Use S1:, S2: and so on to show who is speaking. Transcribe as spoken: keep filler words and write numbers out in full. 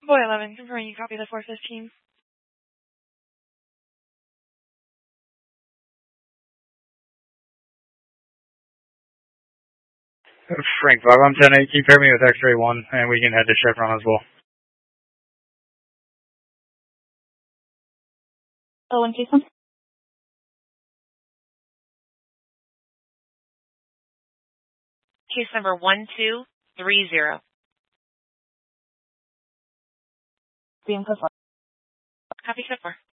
S1: Boy eleven, confirming you copy the four fifteen.
S2: Frank five one ten eight, can you pair me with X-ray one, and we can head to Chevron as well.
S3: Oh, one case one.
S4: Case number one two three zero.
S3: Being code four.
S4: Copy code four.